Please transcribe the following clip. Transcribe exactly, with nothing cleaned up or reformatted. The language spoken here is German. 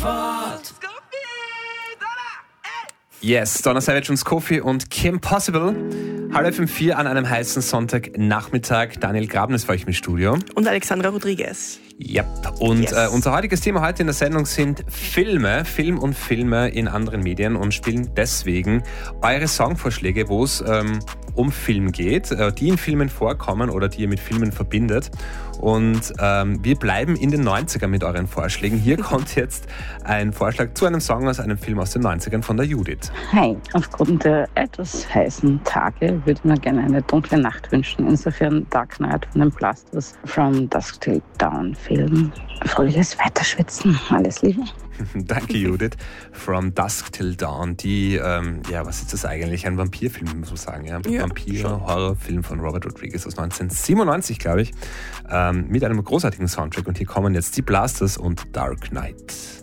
fort. Yes, Donna Savage und Skofi und Kim Possible. Hallo F M vier an einem heißen Sonntagnachmittag. Daniel Graben ist für euch im Studio. Und Alexandra Rodriguez. Ja, und Yes. äh, unser heutiges Thema heute in der Sendung sind Filme, Film und Filme in anderen Medien und spielen deswegen eure Songvorschläge, wo es ähm, um Film geht, äh, die in Filmen vorkommen oder die ihr mit Filmen verbindet. Und ähm, wir bleiben in den neunzigern mit euren Vorschlägen. Hier kommt jetzt ein Vorschlag zu einem Song aus einem Film aus den neunzigern von der Judith. Hi, aufgrund der etwas heißen Tage würde ich mir gerne eine dunkle Nacht wünschen. Insofern Dark Knight von den Blasters From Dusk Till Dawn Film. Fröhliches Weiterschwitzen. Alles Liebe. Danke, Judith. From Dusk Till Dawn. Die, ähm, ja, was ist das eigentlich? Ein Vampirfilm, muss man sagen. Ja? Ja, Vampir-Horrorfilm von Robert Rodriguez aus neunzehnhundertsiebenundneunzig, glaube ich. Ähm, mit einem großartigen Soundtrack. Und hier kommen jetzt die Blasters und Dark Knight.